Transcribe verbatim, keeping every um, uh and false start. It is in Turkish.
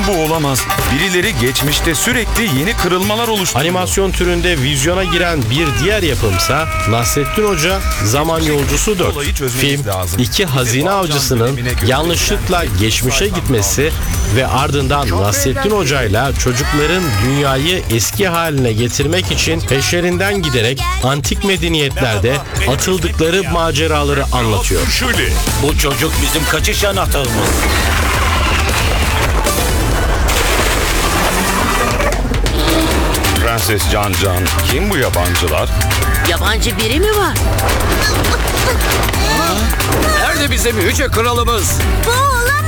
Bu olamaz. Birileri geçmişte sürekli yeni kırılmalar oluşturdu. Animasyon türünde vizyona giren bir diğer yapımsa Nasrettin Hoca Zaman Yolcusu dört. Film, iki hazine avcısının yanlışlıkla geçmişe gitmesi ve ardından Nasrettin Hoca'yla çocukların dünyayı eski haline getirmek için peşlerinden giderek antik medeniyetlerde atıldıkları maceraları anlatıyor. Bu çocuk bizim kaçış anahtarımız. Prenses Can Can. Kim bu yabancılar? Yabancı biri mi var? Nerede bizim yüce kralımız? Bu